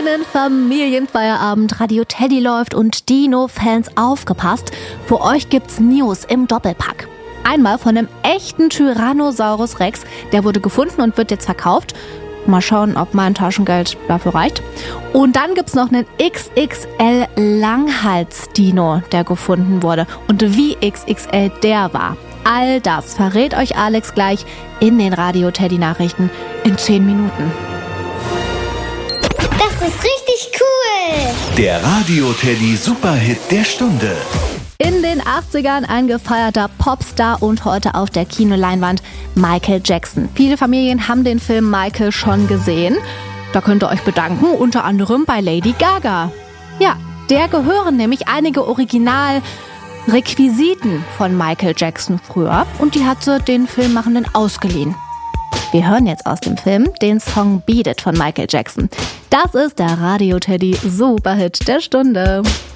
Schönen Familienfeierabend. Radio Teddy läuft und Dino-Fans aufgepasst. Für euch gibt's News im Doppelpack. Einmal von einem echten Tyrannosaurus Rex. Der wurde gefunden und wird jetzt verkauft. Mal schauen, ob mein Taschengeld dafür reicht. Und dann gibt's noch einen XXL Langhals-Dino, der gefunden wurde. Und wie XXL der war. All das verrät euch Alex gleich in den Radio Teddy Nachrichten in 10 Minuten. Das ist richtig cool! Der Radio Teddy Superhit der Stunde. In den 80ern ein gefeierter Popstar und heute auf der Kinoleinwand Michael Jackson. Viele Familien haben den Film Michael schon gesehen. Da könnt ihr euch bedanken, unter anderem bei Lady Gaga. Ja, der gehören nämlich einige Originalrequisiten von Michael Jackson früher und die hat sie den Filmmachenden ausgeliehen. Wir hören jetzt aus dem Film den Song Beat It von Michael Jackson. Das ist der Radio Teddy Superhit der Stunde.